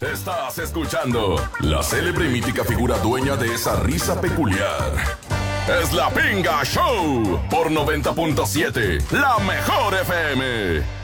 Estás escuchando la célebre y mítica figura dueña de esa risa peculiar. Es la Pinga Show por 90.7, la mejor FM.